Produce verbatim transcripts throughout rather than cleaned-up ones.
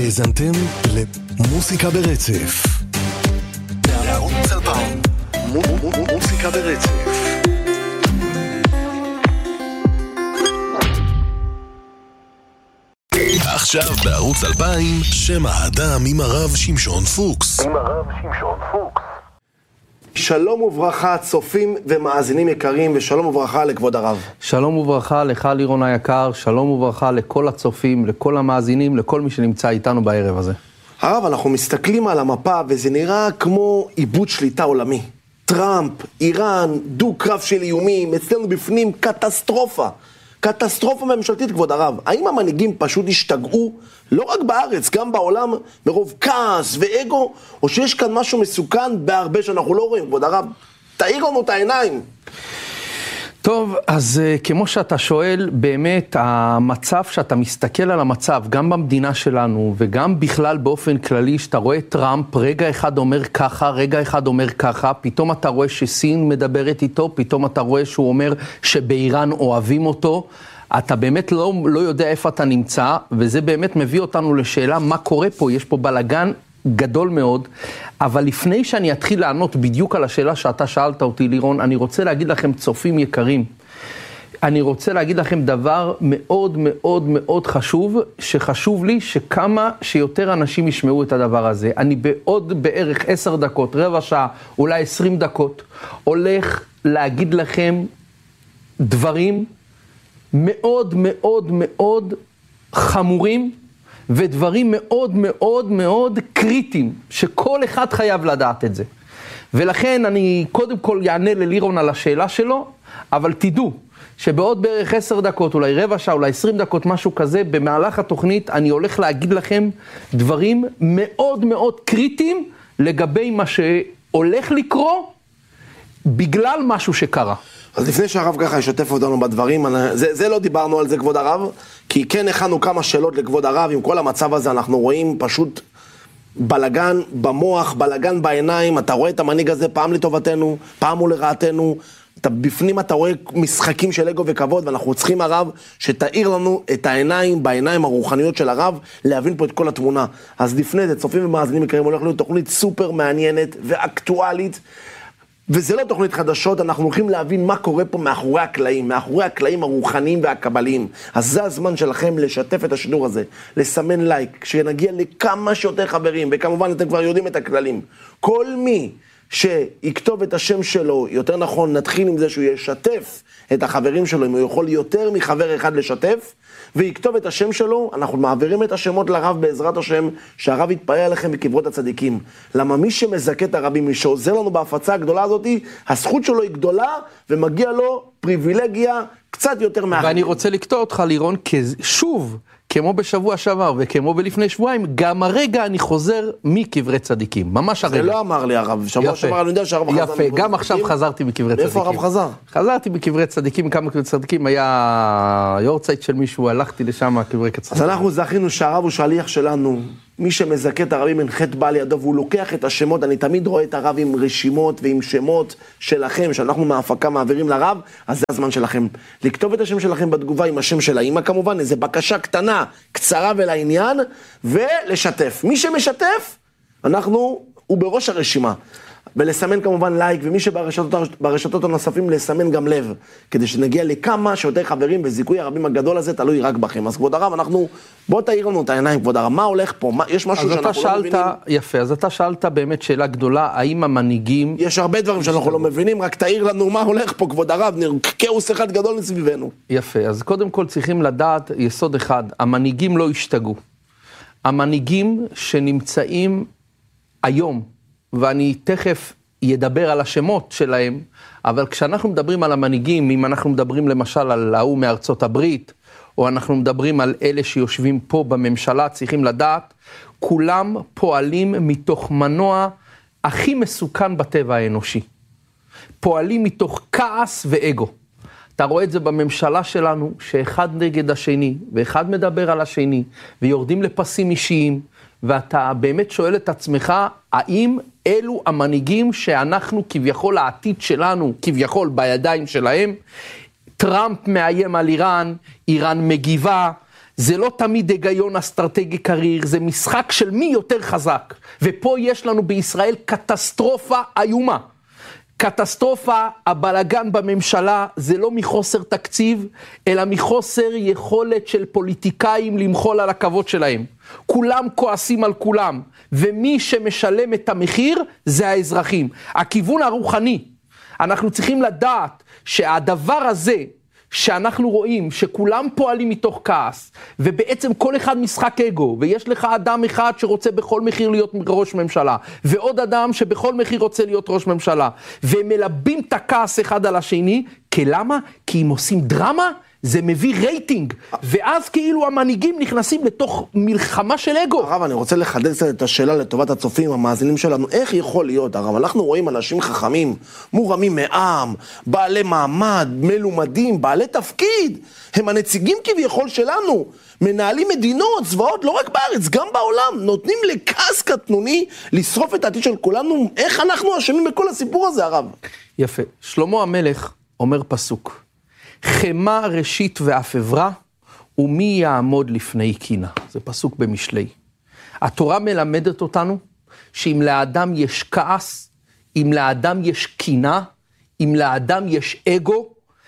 האזנתם למוסיקה ברצף. בערוץ אלפיים. מוסיקה ברצף. עכשיו בערוץ אלפיים, שם האדם עם הרב שמשון פוקס. עם הרב שמשון פוקס. שלום וברכה צופים ומאזינים יקרים, ושלום וברכה לכבוד הרב. שלום וברכה לך לירון היקר, שלום וברכה לכל הצופים, לכל המאזינים, לכל מי שנמצא איתנו בערב הזה. הרב, אנחנו מסתכלים על המפה וזה נראה כמו איבוד שליטה עולמי. טראמפ, איראן, דו קרב של איומים, אצלנו בפנים קטסטרופה. קטסטרופה ממשלתית, כבוד הרב. האם המנהיגים פשוט השתגעו, לא רק בארץ, גם בעולם, מרוב כעס ואגו, או שיש כאן משהו מסוכן בהרבה שאנחנו לא רואים, כבוד הרב? תאיר לנו את העיניים. טוב, אז uh, כמו שאתה שואל, באמת המצב שאתה מסתכל על המצב, גם במדינה שלנו, וגם בכלל באופן כללי, שאתה רואה טראמפ, רגע אחד אומר ככה, רגע אחד אומר ככה, פתאום אתה רואה שסין מדברת איתו, פתאום אתה רואה שהוא אומר שבאיראן אוהבים אותו, אתה באמת לא, לא יודע איפה אתה נמצא, וזה באמת מביא אותנו לשאלה מה קורה פה, יש פה בלגן גדול מאוד, אבל לפני שאני אתחיל לענות בדיוק על השאלה שאתה שאלת אותי לירון, אני רוצה להגיד לכם צופים יקרים, אני רוצה להגיד לכם דבר מאוד מאוד מאוד חשוב, שחשוב לי שכמה שיותר אנשים ישמעו את הדבר הזה. אני בעוד בערך עשר דקות, רבע שעה, אולי עשרים דקות, הולך להגיד לכם דברים מאוד מאוד מאוד חמורים, ודברים מאוד מאוד מאוד קריטיים, שכל אחד חייב לדעת את זה. ולכן אני קודם כל יענה ללירון על השאלה שלו, אבל תדעו שבעוד בערך עשר דקות, אולי רבע שעה, אולי עשרים דקות, משהו כזה, במהלך התוכנית אני הולך להגיד לכם דברים מאוד מאוד קריטיים, לגבי מה שהולך לקרות, בגלל משהו שקרה. אז לפני שהרב ככה ישתף אותנו בדברים, זה, זה לא דיברנו על זה כבוד הרב, כי כן הכנו כמה שאלות לכבוד הרב, עם כל המצב הזה אנחנו רואים פשוט בלגן במוח, בלגן בעיניים, אתה רואה את המנהיג הזה פעם לטובתנו, פעם הוא לרעתנו, אתה, בפנים אתה רואה משחקים של אגו וכבוד, ואנחנו צריכים הרב שתאיר לנו את העיניים, בעיניים הרוחניות של הרב, להבין פה את כל התמונה. אז לפני זה, צופים ומאזינים יקרים, הולך להיות תוכנית סופר מעניינת ואקטואלית, וזה לא תוכנית חדשות, אנחנו הולכים להבין מה קורה פה מאחורי הקלעים, מאחורי הקלעים הרוחניים והקבליים. אז זה הזמן שלכם לשתף את השידור הזה, לסמן לייק, שנגיע לכמה שיותר חברים, וכמובן אתם כבר יודעים את הכללים. כל מי שיכתוב את השם שלו, יותר נכון נתחיל עם זה שהוא ישתף את החברים שלו, אם הוא יכול יותר מחבר אחד לשתף, ויכתוב את השם שלו, אנחנו מעבירים את השמות לרב בעזרת השם, שהרב יתפעל עליכם בקברות הצדיקים. למה מי שמזכה את הרבים, מי שעוזר לנו בהפצה הגדולה הזאת, הזכות שלו היא גדולה, ומגיע לו פריבילגיה קצת יותר מאחרים. ואני רוצה לקטוע אותך לירון, שוב, כמו בשבוע שעבר וכמו בלפני שבועיים, גם הרגע אני חוזר מקברי צדיקים, ממש הרגע. זה לא אמר לי הרב, שבוע שעבר אני יודע שהרב חזר. יפה, גם עכשיו חזרתי מקברי צדיקים. איפה הרב חזר? חזרתי מקברי צדיקים, כמה קברי צדיקים, היה יורצייט של מישהו, הלכתי לשם קברי צדיקים. אז אנחנו זכינו שהרב הוא שליח שלנו, מי שמזכה את הרבים אין חטא בא לידו, והוא לוקח את השמות, אני תמיד רואה את הרב עם רשימות ועם שמות שלכם, שאנחנו מההפקה מעבירים לרב, אז זה הזמן שלכם. לכתוב את השם שלכם בתגובה עם השם של האמא כמובן, איזו בקשה קטנה, קצרה ולעניין, ולשתף. מי שמשתף, אנחנו, הוא בראש הרשימה. ולסמן כמובן לייק, ומי שברשתות הנוספים לסמן גם לב, כדי שנגיע לכמה שיותר חברים, וזיכוי הרבים הגדול הזה תלוי רק בכם. אז כבוד הרב, אנחנו, בוא תאיר לנו את העיניים, כבוד הרב, מה הולך פה? מה, יש משהו שאנחנו שאלת, לא מבינים? יפה, אז אתה שאלת באמת שאלה גדולה, האם המנהיגים... יש הרבה דברים שאנחנו לא מבינים, רק תאיר לנו מה הולך פה, כבוד הרב, כאוס אחד גדול מסביבנו. יפה, אז קודם כל צריכים לדעת יסוד אחד, המנהיגים לא השתגעו. המנהיגים שנמצאים היום, ואני תכף ידבר על השמות שלהם, אבל כשאנחנו מדברים על המנהיגים, אם אנחנו מדברים למשל על ההוא מארצות הברית, או אנחנו מדברים על אלה שיושבים פה בממשלה, צריכים לדעת, כולם פועלים מתוך מנוע הכי מסוכן בטבע האנושי. פועלים מתוך כעס ואגו. אתה רואה את זה בממשלה שלנו, שאחד נגד השני, ואחד מדבר על השני, ויורדים לפסים אישיים, ואתה באמת שואל את עצמך, האם אלו המנהיגים שאנחנו כביכול העתיד שלנו, כביכול בידיים שלהם, טראמפ מאיים על איראן, איראן מגיבה, זה לא תמיד היגיון אסטרטגי קריר, זה משחק של מי יותר חזק. ופה יש לנו בישראל קטסטרופה איומה. קטסטרופה, הבלגן בממשלה, זה לא מחוסר תקציב, אלא מחוסר יכולת של פוליטיקאים למחול על הכבוד שלהם. כולם כועסים על כולם, ומי שמשלם את המחיר זה האזרחים. הכיוון הרוחני, אנחנו צריכים לדעת שהדבר הזה, שאנחנו רואים שכולם פועלים מתוך כעס, ובעצם כל אחד משחק אגו, ויש לך אדם אחד שרוצה בכל מחיר להיות ראש ממשלה, ועוד אדם שבכל מחיר רוצה להיות ראש ממשלה, והם מלבים את הכעס אחד על השני, כי למה? כי אם עושים דרמה, זה מביא רייטינג, ואז כאילו המנהיגים נכנסים לתוך מלחמה של אגו. הרב, אני רוצה לחדד קצת את השאלה לטובת הצופים, המאזינים שלנו, איך יכול להיות, הרב? אנחנו רואים אנשים חכמים, מורמים מעם, בעלי מעמד, מלומדים, בעלי תפקיד, הם הנציגים כביכול שלנו, מנהלים מדינות, צבאות, לא רק בארץ, גם בעולם, נותנים לכעס קטנוני לשרוף את העתיד של כולנו, איך אנחנו אשמים בכל הסיפור הזה, הרב? יפה, שלמה המלך אומר פסוק, חמה ראשית ואף עברה, ומי יעמוד לפני קינה. זה פסוק במשלי. התורה מלמדת אותנו, שאם לאדם יש כעס, אם לאדם יש קינה, אם לאדם יש אגו,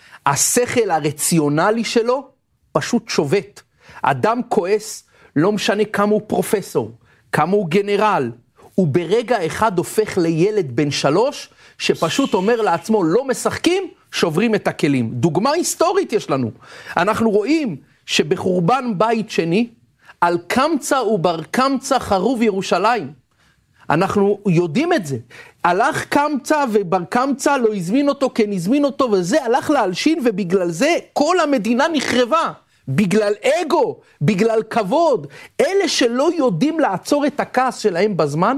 השכל הרציונלי שלו פשוט שובת. אדם כועס, לא משנה כמה הוא פרופסור, כמה הוא גנרל, הוא ברגע אחד הופך לילד בן שלוש, שפשוט אומר לעצמו, לא משחקים, שוברים את הכלים. דוגמה היסטורית יש לנו. אנחנו רואים שבחורבן בית שני, על קמצא ובר קמצא חרוב ירושלים. אנחנו יודעים את זה. הלך קמצא ובר קמצא לא הזמין אותו, כן הזמין אותו, וזה הלך להלשין, ובגלל זה כל המדינה נחרבה. בגלל אגו, בגלל כבוד. אלה שלא יודעים לעצור את הכעס שלהם בזמן,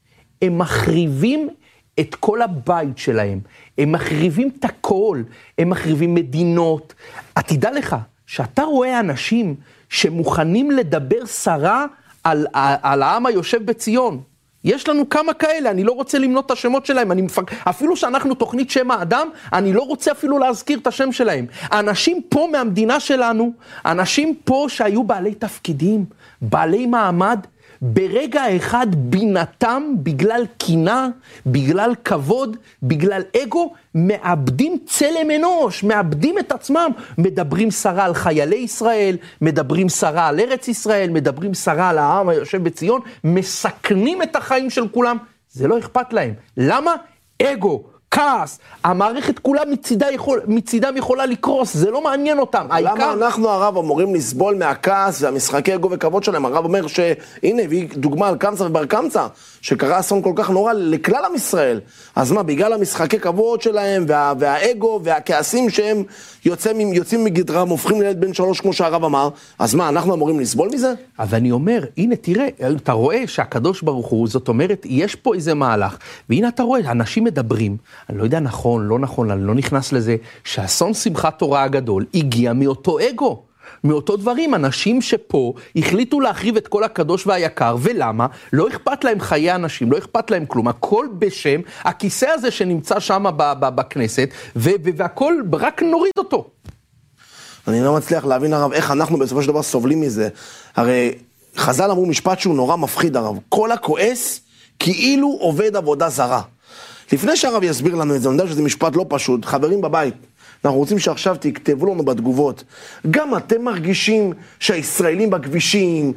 הם מחריבים את כל הבית שלהם, הם מחריבים את הכל, הם מחריבים מדינות. תדע לך, שאתה רואה אנשים שמוכנים לדבר שרה על, על, על העם היושב בציון, יש לנו כמה כאלה, אני לא רוצה למנות את השמות שלהם, אני מפק... אפילו שאנחנו תוכנית שם האדם, אני לא רוצה אפילו להזכיר את השם שלהם. אנשים פה מהמדינה שלנו, אנשים פה שהיו בעלי תפקידים, בעלי מעמד, ברגע אחד בינתם, בגלל קינה, בגלל כבוד, בגלל אגו, מאבדים צלם אנוש, מאבדים את עצמם, מדברים שרה על חיילי ישראל, מדברים שרה על ארץ ישראל, מדברים שרה על העם היושב בציון, מסכנים את החיים של כולם, זה לא אכפת להם. למה? אגו. כעס, המערכת כולה מצידה יכול, מצידם יכולה לקרוס, זה לא מעניין אותם. למה העיקר... אנחנו הרב אמורים לסבול מהכעס והמשחקי אגו וכבוד שלהם? הרב אומר שהנה, הביא דוגמה על קמצא ובר קמצא, שקרה אסון כל כך נורא לכלל עם ישראל. אז מה, בגלל המשחקי כבוד שלהם וה, והאגו והכעסים שהם יוצאים, יוצאים מגדרם, הופכים לילד בן שלוש כמו שהרב אמר, אז מה, אנחנו אמורים לסבול מזה? אז אני אומר, הנה תראה, אתה רואה שהקדוש ברוך הוא, זאת אומרת, יש פה איזה מהלך, והנה אתה רואה, אנשים מדברים, אני לא יודע נכון, לא נכון, אני לא נכנס לזה, שאסון שמחת תורה הגדול הגיע מאותו אגו, מאותו דברים, אנשים שפה החליטו להחריב את כל הקדוש והיקר, ולמה? לא אכפת להם חיי אנשים, לא אכפת להם כלום, הכל בשם, הכיסא הזה שנמצא שם בכנסת, והכל, רק נוריד אותו. אני לא מצליח להבין הרב, איך אנחנו בסופו של דבר סובלים מזה. הרי חז"ל אמרו משפט שהוא נורא מפחיד הרב, כל הכועס כאילו עובד עבודה זרה. לפני שהרב יסביר לנו את זה, אני יודע שזה משפט לא פשוט, חברים בבית, אנחנו רוצים שעכשיו תכתבו לנו בתגובות, גם אתם מרגישים שהישראלים בכבישים,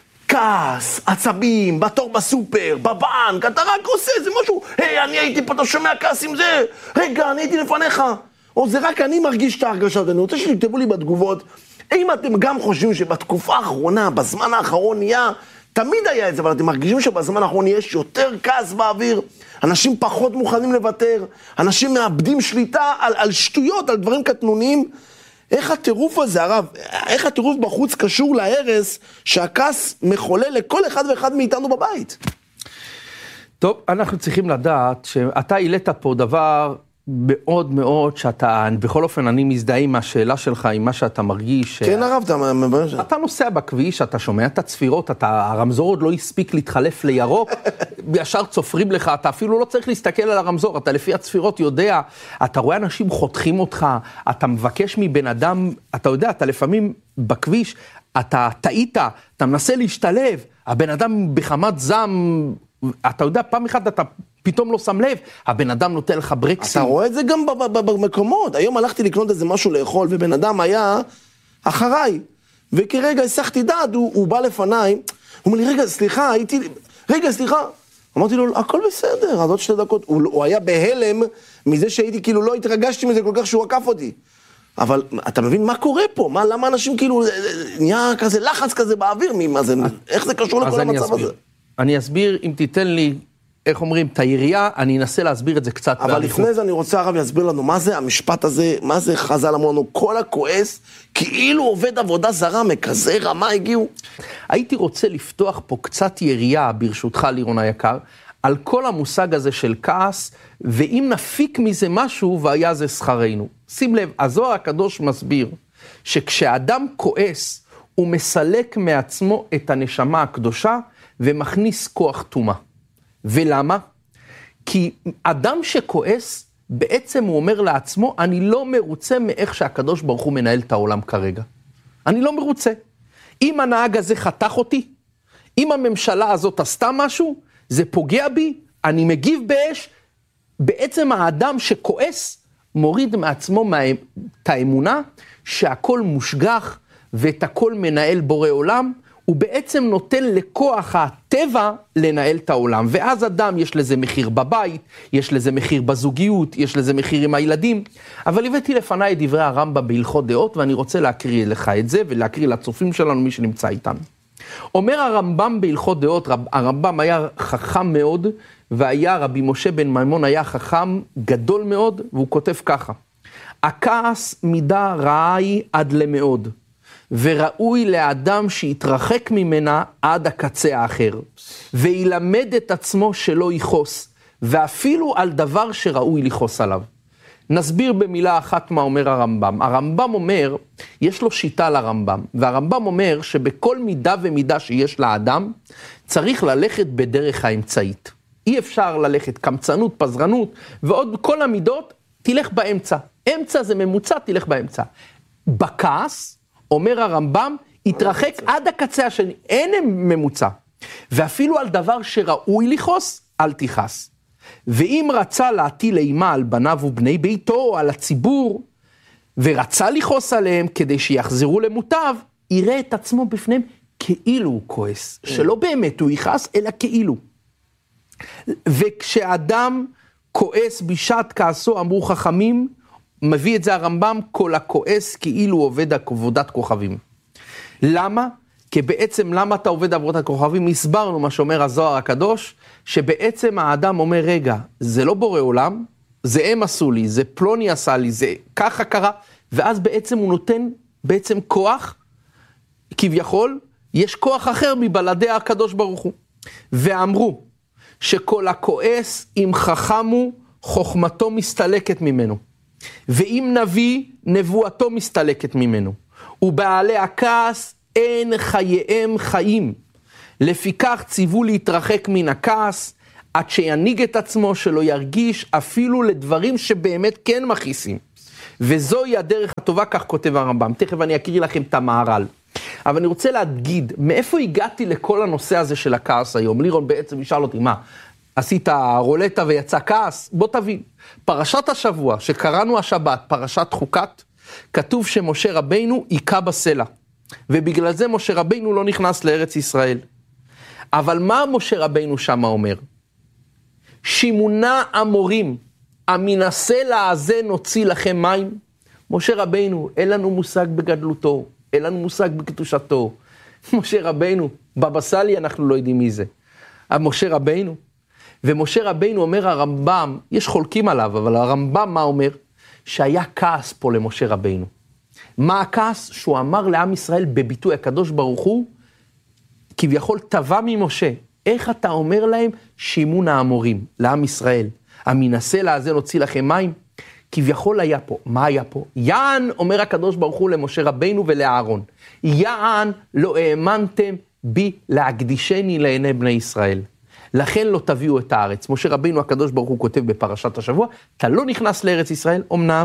כעס, עצבים, בתור בסופר, בבנק, אתה רק עושה איזה משהו, היי, אני הייתי פה, אתה שומע כעס עם זה, רגע, אני הייתי לפניך, או זה רק אני מרגיש את ההרגשה, אני רוצה שתכתבו לי בתגובות, אם אתם גם חושבים שבתקופה האחרונה, בזמן האחרון נהיה, תמיד היה את זה, אבל אתם מרגישים שבזמן האחרון יש יותר כעס באוויר, אנשים פחות מוכנים לוותר, אנשים מאבדים שליטה על, על שטויות, על דברים קטנוניים. איך הטירוף הזה, הרב, איך הטירוף בחוץ קשור להרס שהכעס מחולל לכל אחד ואחד מאיתנו בבית? טוב, אנחנו צריכים לדעת שאתה העלית פה דבר מאוד מאוד שאתה, בכל אופן אני מזדהה עם השאלה שלך, עם מה שאתה מרגיש. כן הרב, אתה מבין? אתה נוסע בכביש, אתה שומע את הצפירות, אתה, הרמזור עוד לא הספיק להתחלף לירוק, ישר צופרים לך, אתה אפילו לא צריך להסתכל על הרמזור, אתה לפי הצפירות יודע, אתה רואה אנשים חותכים אותך, אתה מבקש מבן אדם, אתה יודע, אתה לפעמים בכביש, אתה טעית, אתה מנסה להשתלב, הבן אדם בחמת זעם, אתה יודע, פעם אחת אתה פתאום לא שם לב, הבן אדם נותן לך ברקסים. אתה רואה את זה גם במקומות. היום הלכתי לקנות איזה משהו לאכול, ובן אדם היה אחריי, וכרגע הסחתי דעת, הוא, הוא בא לפניי, הוא אומר לי, רגע, סליחה, הייתי, רגע, סליחה. אמרתי לו, הכל בסדר, אז עוד שתי דקות. הוא, הוא היה בהלם מזה שהייתי, כאילו לא התרגשתי מזה כל כך שהוא עקף אותי. אבל אתה מבין מה קורה פה? מה, למה אנשים כאילו, נהיה כזה לחץ כזה באוויר, מה זה, איך זה קשור לכל המצב הזה? אני אסביר, אם תיתן לי, איך אומרים, את היריעה, אני אנסה להסביר את זה קצת. אבל לפני זה אני רוצה הרב להסביר לנו, מה זה המשפט הזה, מה זה חז"ל אמרו לנו, כל הכועס, כאילו עובד עבודה זרה, מכזה רמה הגיעו. הייתי רוצה לפתוח פה קצת יריעה, ברשותך לירון היקר, על כל המושג הזה של כעס, ואם נפיק מזה משהו, והיה זה שכרנו. שים לב, הזוהר הקדוש מסביר, שכשאדם כועס, הוא מסלק מעצמו את הנשמה הקדושה, ומכניס כוח טומאה. ולמה? כי אדם שכועס, בעצם הוא אומר לעצמו, אני לא מרוצה מאיך שהקדוש ברוך הוא מנהל את העולם כרגע. אני לא מרוצה. אם הנהג הזה חתך אותי, אם הממשלה הזאת עשתה משהו, זה פוגע בי, אני מגיב באש. בעצם האדם שכועס, מוריד מעצמו מה... את האמונה, שהכל מושגח, ואת הכל מנהל בורא עולם, הוא בעצם נותן לכוח הטבע לנהל את העולם, ואז אדם יש לזה מחיר בבית, יש לזה מחיר בזוגיות, יש לזה מחיר עם הילדים, אבל הבאתי לפניי את דברי הרמב"ם בהלכות דעות, ואני רוצה להקריא לך את זה, ולהקריא לצופים שלנו מי שנמצא איתנו. אומר הרמב"ם בהלכות דעות, הרמב"ם היה חכם מאוד, והיה רבי משה בן מימון היה חכם גדול מאוד, והוא כותב ככה, הכעס מידה רעה היא עד למאוד, וראוי לאדם שיתרחק ממנה עד הקצה האחר, וילמד את עצמו שלא יכעוס, ואפילו על דבר שראוי לכעוס עליו. נסביר במילה אחת מה אומר הרמב"ם. הרמב"ם אומר, יש לו שיטה לרמב"ם, והרמב"ם אומר שבכל מידה ומידה שיש לאדם, צריך ללכת בדרך האמצעית. אי אפשר ללכת קמצנות, פזרנות, ועוד כל המידות, תלך באמצע. אמצע זה ממוצע, תלך באמצע. בכעס, אומר הרמב"ם, התרחק עד הקצה השני, אין ממוצע. ואפילו על דבר שראוי לכעוס, אל תכעס. ואם רצה להטיל אימה על בניו ובני ביתו, או על הציבור, ורצה לכעוס עליהם כדי שיחזרו למוטב, יראה את עצמו בפניהם כאילו הוא כועס. שלא באמת הוא יכעס, אלא כאילו. וכשאדם כועס בשעת כעסו, אמרו חכמים, מביא את זה הרמב"ם, כל הכועס כאילו עובד עבודת כוכבים. למה? כי בעצם למה אתה עובד עבודת כוכבים? הסברנו מה שאומר הזוהר הקדוש, שבעצם האדם אומר, רגע, זה לא בורא עולם, זה הם עשו לי, זה פלוני עשה לי, זה ככה קרה, ואז בעצם הוא נותן בעצם כוח, כביכול, יש כוח אחר מבלעדי הקדוש ברוך הוא. ואמרו, שכל הכועס, אם חכמו, חוכמתו מסתלקת ממנו. ואם נביא, נבואתו מסתלקת ממנו. ובעלי הכעס, אין חייהם חיים. לפיכך ציוו להתרחק מן הכעס, עד שינהיג את עצמו שלא ירגיש אפילו לדברים שבאמת כן מכעיסים. וזוהי הדרך הטובה, כך כותב הרמב"ם. תכף אני אקריא לכם את המהר"ל. אבל אני רוצה להגיד, מאיפה הגעתי לכל הנושא הזה של הכעס היום? לירון בעצם ישאל אותי, מה, עשית רולטה ויצא כעס? בוא תבין. פרשת השבוע שקראנו השבת, פרשת חוקת, כתוב שמשה רבינו היכה בסלע. ובגלל זה משה רבינו לא נכנס לארץ ישראל. אבל מה משה רבינו שם אומר? שימונה המורים, המן הסלע הזה נוציא לכם מים. משה רבינו, אין לנו מושג בגדלותו, אין לנו מושג בקדושתו. משה רבינו, בבא סאלי אנחנו לא יודעים מי זה. משה רבינו. ומשה רבינו אומר הרמב"ם, יש חולקים עליו, אבל הרמב"ם מה אומר? שהיה כעס פה למשה רבינו. מה הכעס? שהוא אמר לעם ישראל בביטוי הקדוש ברוך הוא, כביכול טבע ממשה. איך אתה אומר להם שימון האמורים לעם ישראל? המן הסלע הזה נוציא לכם מים? כביכול היה פה. מה היה פה? יען, אומר הקדוש ברוך הוא למשה רבינו ולאהרון. יען לא האמנתם בי להקדישני לעיני בני ישראל. לכן לא תביאו את הארץ. משה רבינו הקדוש ברוך הוא כותב בפרשת השבוע, אתה לא נכנס לארץ ישראל, אמנם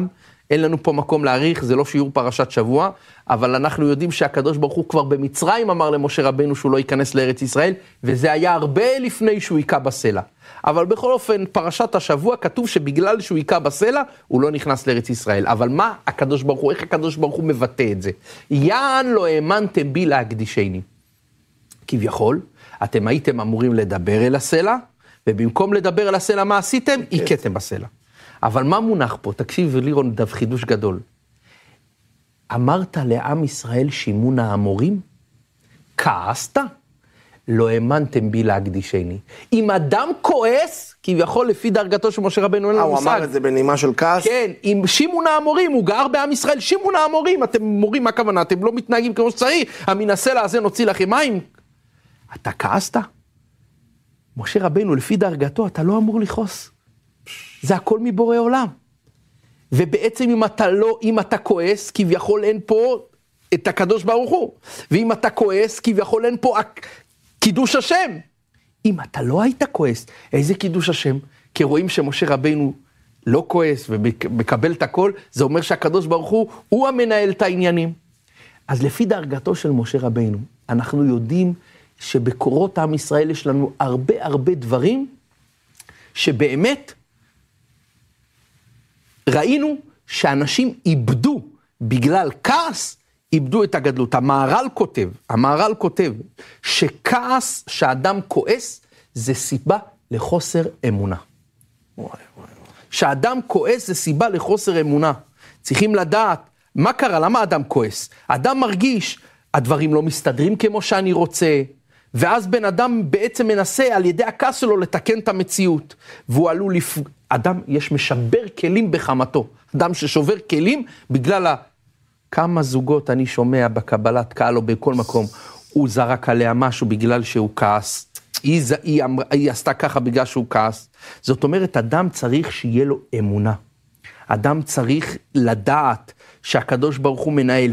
אין לנו פה מקום להאריך, זה לא שיעור פרשת שבוע, אבל אנחנו יודעים שהקדוש ברוך הוא כבר במצרים אמר למשה רבנו שהוא לא ייכנס לארץ ישראל, וזה היה הרבה לפני שהוא היכה בסלע. אבל בכל אופן, פרשת השבוע כתוב שבגלל שהוא היכה בסלע, הוא לא נכנס לארץ ישראל. אבל מה הקדוש ברוך הוא, איך הקדוש ברוך הוא מבטא את זה? יען לא האמנתם בי להקדישני. כביכול, אתם הייתם אמורים לדבר אל הסלע, ובמקום לדבר אל הסלע מה עשיתם? היכיתם בסלע. אבל מה מונח פה? תקשיב לירון, דו חידוש גדול. אמרת לעם ישראל שימון האמורים? כעסת? לא האמנתם בי להקדישני. אם אדם כועס, כביכול לפי דרגתו של משה רבנו אין לנו מושג. הוא אמר את זה בנימה של כעס? כן, עם שימון האמורים, הוא גר בעם ישראל, שימון האמורים, אתם מורים מה הכוונה, אתם לא מתנהגים כמו שצריך, מן הסלע הזה נוציא לכם מים. אתה כעסת? משה רבנו לפי דרגתו, אתה לא אמור לכעוס. זה הכל מבורא עולם. ובעצם אם אתה לא, אם אתה כועס, כביכול אין פה את הקדוש ברוך הוא. ואם אתה כועס, כביכול אין פה קידוש השם. אם אתה לא היית כועס, איזה קידוש השם? כי רואים שמשה רבנו לא כועס ומקבל את הכל, זה אומר שהקדוש ברוך הוא, הוא המנהל את העניינים. אז לפי דרגתו של משה רבנו, אנחנו יודעים שבקורות עם ישראל יש לנו הרבה הרבה דברים, שבאמת ראינו שאנשים איבדו בגלל כעס, איבדו את הגדלות. המהר"ל כותב, המהר"ל כותב, שכעס, שאדם כועס, זה סיבה לחוסר אמונה. וואי, וואי, וואי. שאדם כועס זה סיבה לחוסר אמונה. צריכים לדעת, מה קרה? למה אדם כועס? אדם מרגיש, הדברים לא מסתדרים כמו שאני רוצה, ואז בן אדם בעצם מנסה על ידי הכעס שלו לתקן את המציאות, והוא עלול לפ... אדם, יש משבר כלים בחמתו. אדם ששובר כלים בגלל ה... כמה זוגות אני שומע בקבלת קהל או בכל מקום, הוא זרק עליה משהו בגלל שהוא כעס, היא, היא, אמר, היא עשתה ככה בגלל שהוא כעס. זאת אומרת, אדם צריך שיהיה לו אמונה. אדם צריך לדעת שהקדוש ברוך הוא מנהל,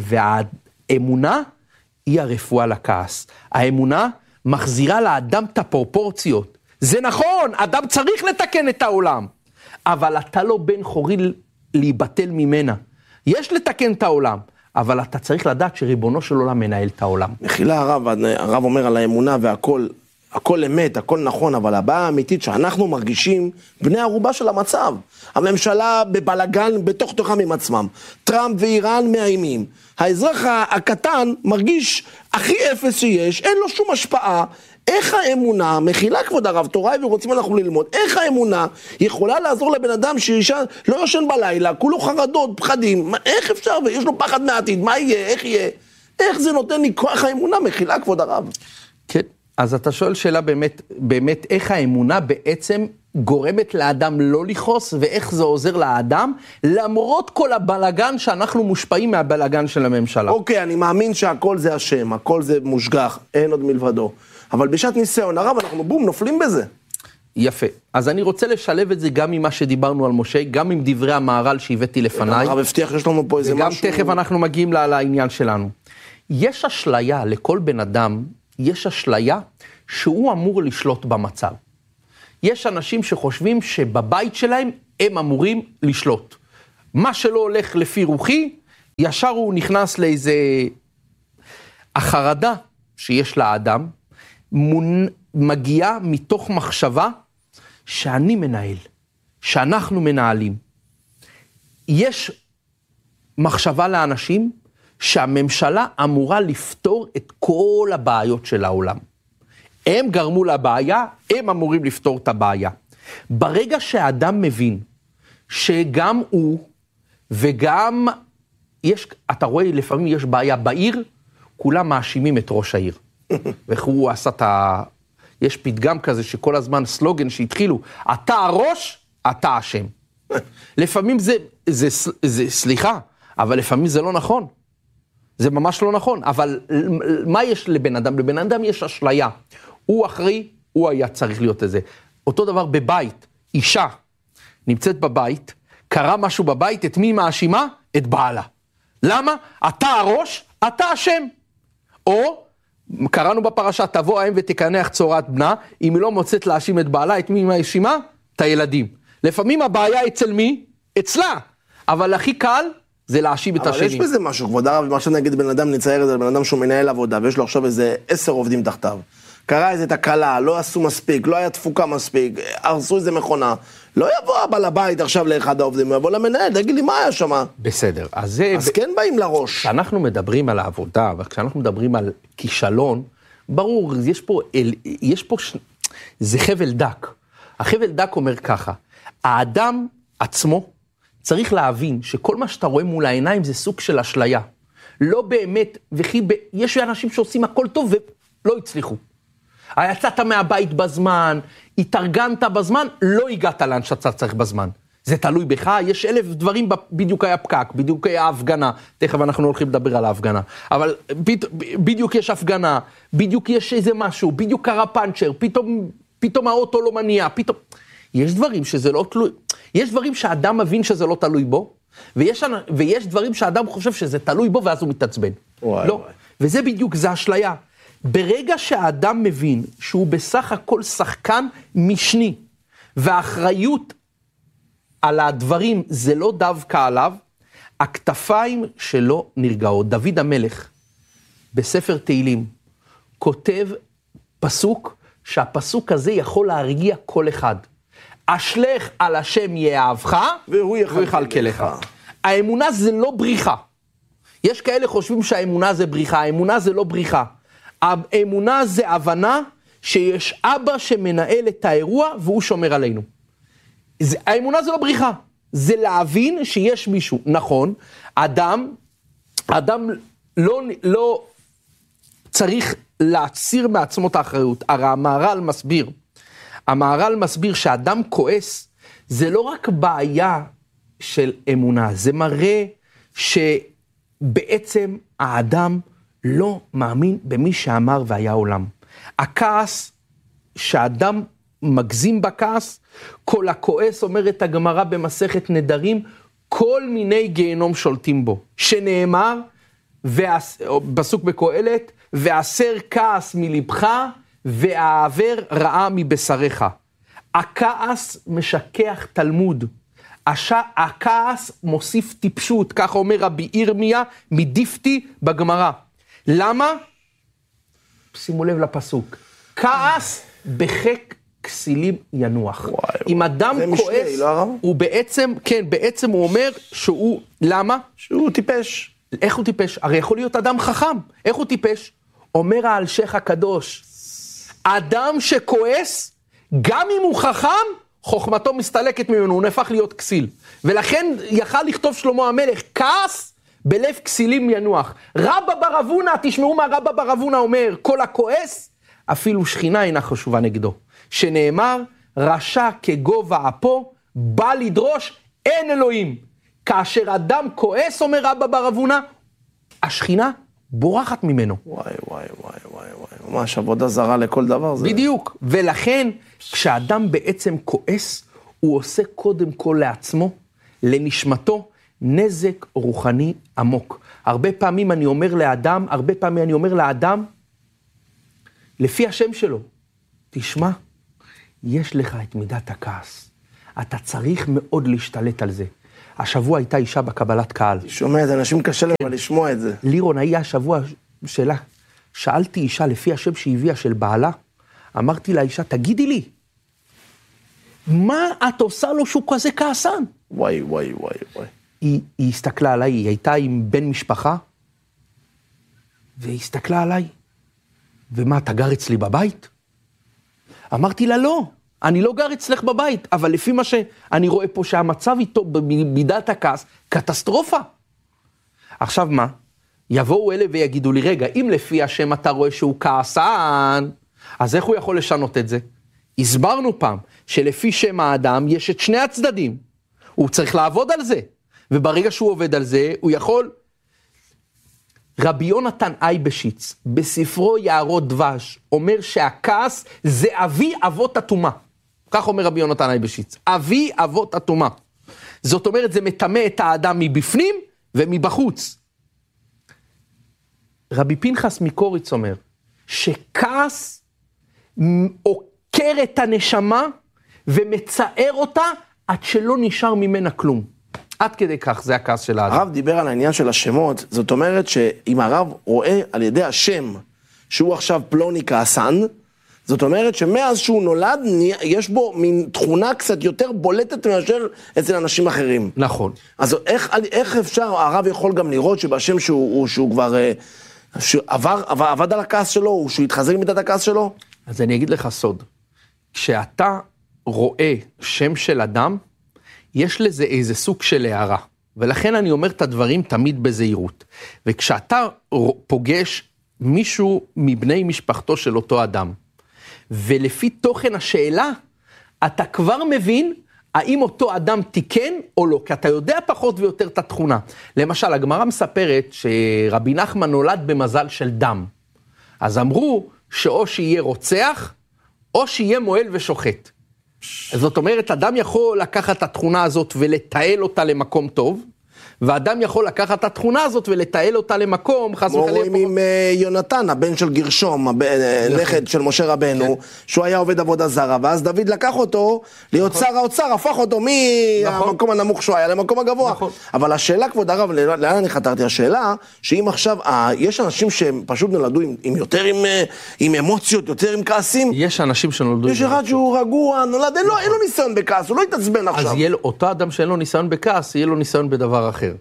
והאמונה היא הרפואה לכעס. האמונה מחזירה לאדם את הפרופורציות. זה נכון, אדם צריך לתקן את העולם, אבל אתה לא בן חורי להיבטל ממנה. יש לתקן את העולם, אבל אתה צריך לדעת שריבונו של עולם מנהל את העולם. מחילה הרב, הרב אומר על האמונה והכל, הכל אמת, הכל נכון, אבל הבעיה האמיתית שאנחנו מרגישים בני ערובה של המצב. הממשלה בבלגן בתוך תוכם עם עצמם. טראמפ ואיראן מאיימים. האזרח הקטן מרגיש הכי אפס שיש, אין לו שום השפעה. איך האמונה, מחילה כבוד הרב, תורה ורוצים אנחנו ללמוד, איך האמונה יכולה לעזור לבן אדם שאישה לא יושן בלילה, כולו חרדות, פחדים, איך אפשר, ויש לו פחד מהעתיד, מה יהיה, איך יהיה, איך זה נותן לי כוח האמונה, מחילה כבוד הרב. כן, אז אתה שואל שאלה באמת, באמת איך האמונה בעצם גורמת לאדם לא לכעוס, ואיך זה עוזר לאדם, למרות כל הבלגן שאנחנו מושפעים מהבלגן של הממשלה. אוקיי, אני מאמין שהכל זה השם, הכל זה מושגח, אין עוד מלבדו. אבל בשעת ניסיון הרב, אנחנו בום, נופלים בזה. יפה. אז אני רוצה לשלב את זה גם ממה שדיברנו על משה, גם עם דברי המהר"ל שהבאתי לפניי. הרב הבטיח, יש לנו פה איזה וגם משהו. וגם תכף אנחנו מגיעים לעניין שלנו. יש אשליה, לכל בן אדם, יש אשליה שהוא אמור לשלוט במצב. יש אנשים שחושבים שבבית שלהם הם אמורים לשלוט. מה שלא הולך לפי רוחי, ישר הוא נכנס לאיזה... החרדה שיש לאדם, מגיעה מתוך מחשבה שאני מנהל, שאנחנו מנהלים. יש מחשבה לאנשים שהממשלה אמורה לפתור את כל הבעיות של העולם. הם גרמו לבעיה, הם אמורים לפתור את הבעיה. ברגע שהאדם מבין שגם הוא וגם יש, אתה רואה לפעמים יש בעיה בעיר, כולם מאשימים את ראש העיר. והוא עשה את ה... יש פתגם כזה שכל הזמן סלוגן שהתחילו, אתה הראש, אתה אשם. לפעמים זה, זה, זה, זה, סליחה, אבל לפעמים זה לא נכון. זה ממש לא נכון, אבל מה יש לבן אדם? לבן אדם יש אשליה. הוא אחרי, הוא היה צריך להיות איזה. אותו דבר בבית, אישה נמצאת בבית, קרה משהו בבית, את מי מאשימה? את בעלה. למה? אתה הראש, אתה אשם. או, קראנו בפרשה, תבוא האם ותקנח צורת בנה, אם היא לא מוצאת להאשים את בעלה, את מי מאשימה? את הילדים. לפעמים הבעיה אצל מי? אצלה. אבל הכי קל זה להאשים את השני. אבל יש בזה משהו, כבוד הרב, מה שנגיד בן אדם, נצייר את זה, בן אדם שהוא מנהל עבודה, ויש לו עכשיו איזה עשר עובדים תחתיו. קרה איזה תקלה, לא עשו מספיק, לא היה תפוקה מספיק, הרסו איזה מכונה. לא יבוא הבעל הבית עכשיו לאחד העובדים, יבוא למנהל, תגיד לי מה היה שם. בסדר, אז זה... אז כן באים לראש. כשאנחנו מדברים על העבודה, וכשאנחנו מדברים על כישלון, ברור, יש פה, יש פה, זה חבל דק. החבל דק אומר ככה, האדם עצמו צריך להבין שכל מה שאתה רואה מול העיניים זה סוג של אשליה. לא באמת, וכי ב... יש אנשים שעושים הכל טוב ולא הצליחו. יצאת מהבית בזמן, התארגנת בזמן, לא הגעת לאן שאתה צריך בזמן. זה תלוי בך, יש אלף דברים, בדיוק היה פקק, בדיוק היה הפגנה, תכף אנחנו הולכים לדבר על ההפגנה, אבל בדיוק יש הפגנה, בדיוק יש איזה משהו, בדיוק קרה פאנצ'ר, פתאום, פתאום האוטו לא מניע, פתאום... יש דברים שזה לא תלוי, יש דברים שהאדם מבין שזה לא תלוי בו, ויש, ויש דברים שהאדם חושב שזה תלוי בו, ואז הוא מתעצבן. וואי, לא, וואי. וזה בדיוק, זה אשליה. ברגע שהאדם מבין שהוא בסך הכל שחקן משני, והאחריות על הדברים זה לא דווקא עליו, הכתפיים שלו נרגעות. דוד המלך, בספר תהילים, כותב פסוק, שהפסוק הזה יכול להרגיע כל אחד. אשלך על השם יאהבך, והוא יכלכל לך. האמונה זה לא בריחה. יש כאלה חושבים שהאמונה זה בריחה, האמונה זה לא בריחה. האמונה זה הבנה שיש אבא שמנהל את האירוע והוא שומר עלינו. זה, האמונה זה לא בריחה, זה להבין שיש מישהו. נכון, אדם, אדם לא, לא צריך להסיר מעצמו את האחריות. הרי המהר"ל מסביר, המהר"ל מסביר שאדם כועס, זה לא רק בעיה של אמונה, זה מראה שבעצם האדם לא מאמין במי שאמר והיה עולם. הכעס, שהאדם מגזים בכעס, כל הכועס, אומרת הגמרא במסכת נדרים, כל מיני גיהנום שולטים בו. שנאמר, פסוק בקהלת, והסר כעס מלבך, והעבר רעה מבשריך. הכעס משכח תלמוד. הכעס מוסיף טיפשות, כך אומר רבי ירמיה מדיפתי בגמרא. למה? שימו לב לפסוק. כעס בחק כסילים ינוח. וואי, אם וואי. אדם כועס, משלי, לא הרב? הוא בעצם, כן, בעצם הוא אומר שהוא, למה? שהוא טיפש. איך הוא טיפש? הרי יכול להיות אדם חכם. איך הוא טיפש? אומר האלשיך הקדוש, אדם שכועס, גם אם הוא חכם, חוכמתו מסתלקת ממנו, הוא נהפך להיות כסיל. ולכן יכל לכתוב שלמה המלך, כעס בלב כסילים ינוח. רבא בר אבונה, תשמעו מה רבא בר אבונה אומר, כל הכועס, אפילו שכינה אינה חשובה נגדו. שנאמר, רשע כגובה אפו, בא לדרוש, אין אלוהים. כאשר אדם כועס, אומר רבא בר אבונה, השכינה בורחת ממנו. וואי, וואי, וואי, וואי, וואי, ממש עבודה זרה לכל דבר. זה... בדיוק, ולכן, כשאדם בעצם כועס, הוא עושה קודם כל לעצמו, לנשמתו, נזק רוחני עמוק. הרבה פעמים אני אומר לאדם, הרבה פעמים אני אומר לאדם, לפי השם שלו, תשמע, יש לך את מידת הכעס. אתה צריך מאוד להשתלט על זה. השבוע הייתה אישה בקבלת קהל. שומע, זה אנשים קשה להם לשמוע את זה. לירון, היה השבוע שלה. שאלתי אישה לפי השם שהביאה של בעלה, אמרתי לאישה, תגידי לי, מה את עושה לו שהוא כזה כעסן? וואי, וואי, וואי, וואי. היא, היא הסתכלה עליי, היא הייתה עם בן משפחה, והיא הסתכלה עליי. ומה, אתה גר אצלי בבית? אמרתי לה, לא, אני לא גר אצלך בבית, אבל לפי מה שאני רואה פה שהמצב איתו במידת הכעס, קטסטרופה. עכשיו מה? יבואו אלה ויגידו לי, רגע, אם לפי השם אתה רואה שהוא כעסן, אז איך הוא יכול לשנות את זה? הסברנו פעם שלפי שם האדם יש את שני הצדדים. הוא צריך לעבוד על זה. וברגע שהוא עובד על זה, הוא יכול... רבי יונתן אייבשיץ, בספרו יערות דבש, אומר שהכעס זה אבי אבות התומה. כך אומר רבי יונתן אייבשיץ. אבי אבות התומה. זאת אומרת, זה מטמא את האדם מבפנים ומבחוץ. רבי פנחס מקוריץ אומר, שכעס עוקר את הנשמה ומצער אותה עד שלא נשאר ממנה כלום. עד כדי כך, זה הכעס של האדם. הרב דיבר על העניין של השמות, זאת אומרת שאם הרב רואה על ידי השם, שהוא עכשיו פלוני כעסן, זאת אומרת שמאז שהוא נולד, יש בו מין תכונה קצת יותר בולטת מאשר אצל אנשים אחרים. נכון. אז איך, איך אפשר, הרב יכול גם לראות שבשם שהוא, שהוא כבר שהוא עבר, עבר, עבד על הכעס שלו, או שהוא התחזק מידת הכעס שלו? אז אני אגיד לך סוד. כשאתה רואה שם של אדם, יש לזה איזה סוג של הערה. ולכן אני אומר את הדברים תמיד בזהירות. וכשאתה פוגש מישהו מבני משפחתו של אותו אדם, ולפי תוכן השאלה, אתה כבר מבין האם אותו אדם תיקן או לא, כי אתה יודע פחות ויותר את התכונה. למשל, הגמרא מספרת שרבי נחמן נולד במזל של דם. אז אמרו שאו שיהיה רוצח, או שיהיה מועל ושוחט. זאת אומרת, אדם יכול לקחת את התכונה הזאת ולתעל אותה למקום טוב, ואדם יכול לקחת את התכונה הזאת ולתעל אותה למקום, חס וחלילה. כמו רואים עם יונתן, הבן של גרשום, הנכד של משה רבנו, שהוא היה עובד עבודה זרה, ואז דוד לקח אותו להיות שר האוצר, הפך אותו מהמקום הנמוך שהוא היה למקום הגבוה. אבל השאלה, כבוד הרב, לאן אני חתרתי? השאלה, שאם עכשיו, יש אנשים שהם פשוט נולדו עם יותר עם אמוציות, יותר עם כעסים. יש אנשים שנולדו עם יש אחד שהוא רגוע, נולד, אין לו ניסיון בכעס, הוא לא יתעצבן עכשיו. אז אותו אדם שאין לו ניסיון בכעס, יהיה לו ניסיון בדבר אחר.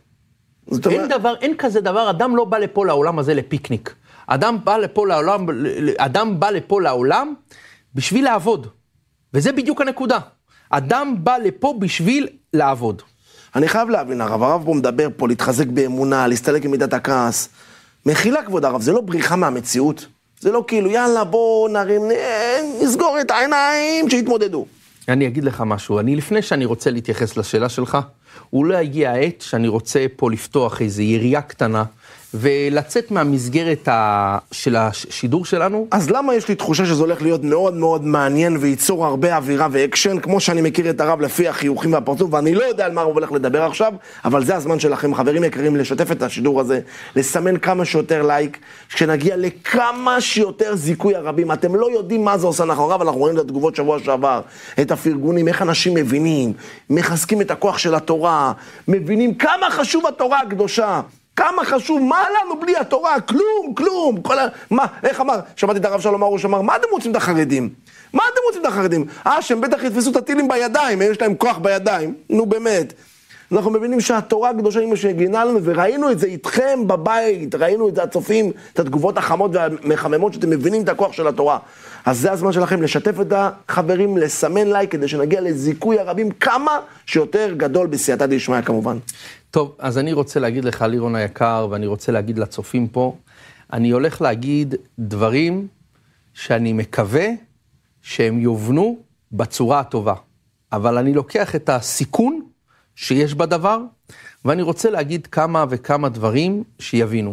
אין דבר, אין כזה דבר, אדם לא בא לפה לעולם הזה לפיקניק. אדם בא לפה לעולם, אדם בא לפה לעולם בשביל לעבוד. וזה בדיוק הנקודה. אדם בא לפה בשביל לעבוד. אני חייב להבין, הרב, הרב פה מדבר פה, להתחזק באמונה, להסתלק עם מידת הכעס. מחילה, כבוד הרב, זה לא בריחה מהמציאות. זה לא כאילו, יאללה, בוא נרים, נסגור את העיניים, שיתמודדו. אני אגיד לך משהו, אני לפני שאני רוצה להתייחס לשאלה שלך, אולי הגיע העת שאני רוצה פה לפתוח איזו ירייה קטנה, ולצאת מהמסגרת ה... של השידור שלנו. אז למה יש לי תחושה שזה הולך להיות מאוד מאוד מעניין, וייצור הרבה אווירה ואקשן, כמו שאני מכיר את הרב לפי החיוכים והפרצוף, ואני לא יודע על מה הוא הולך לדבר עכשיו, אבל זה הזמן שלכם, חברים יקרים, לשתף את השידור הזה, לסמן כמה שיותר לייק, כשנגיע לכמה שיותר זיכוי הרבים. אתם לא יודעים מה זה עושה אנחנו רב, אנחנו רואים את התגובות שבוע שעבר, את הפרגונים, איך אנשים מבינים, מחזקים את הכוח של התורה, מבינים כמה חשוב התורה הקדושה, כמה חשוב, מה לנו בלי התורה? כלום, כלום. כל ה... מה, איך אמר? שמעתי את הרב שלום ארוש, אמר, מה אתם רוצים את החרדים? מה אתם רוצים את החרדים? אה, שהם בטח יתפסו את הטילים בידיים, יש להם כוח בידיים. נו באמת. אנחנו מבינים שהתורה הקדושה היא מה שהגינה לנו, וראינו את זה איתכם בבית, ראינו את זה הצופים, את התגובות החמות והמחממות, שאתם מבינים את הכוח של התורה. אז זה הזמן שלכם לשתף את החברים, לסמן לייק, כדי שנגיע לזיכוי הרבים כמה שיותר גדול בסייעתא דשמיא כמובן. טוב, אז אני רוצה להגיד לך, לירון היקר, ואני רוצה להגיד לצופים פה, אני הולך להגיד דברים שאני מקווה שהם יובנו בצורה הטובה. אבל אני לוקח את הסיכון שיש בדבר, ואני רוצה להגיד כמה וכמה דברים שיבינו.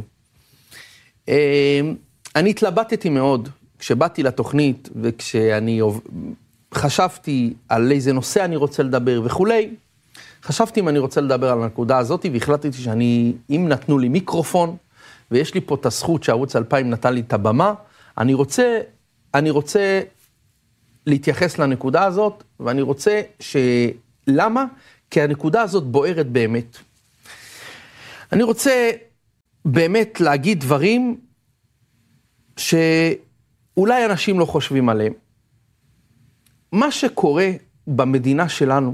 אני התלבטתי מאוד כשבאתי לתוכנית, וכשאני חשבתי על איזה נושא אני רוצה לדבר וכולי, חשבתי אם אני רוצה לדבר על הנקודה הזאת, והחלטתי שאני, אם נתנו לי מיקרופון, ויש לי פה את הזכות שערוץ אלפיים נתן לי את הבמה, אני רוצה, אני רוצה להתייחס לנקודה הזאת, ואני רוצה ש... למה? כי הנקודה הזאת בוערת באמת. אני רוצה באמת להגיד דברים שאולי אנשים לא חושבים עליהם. מה שקורה במדינה שלנו,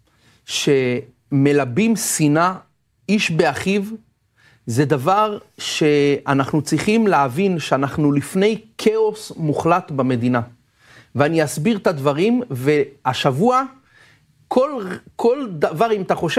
שמלבים שנאה איש באחיו, זה דבר שאנחנו צריכים להבין שאנחנו לפני כאוס מוחלט במדינה. ואני אסביר את הדברים, והשבוע, כל, כל דבר, אם אתה חושב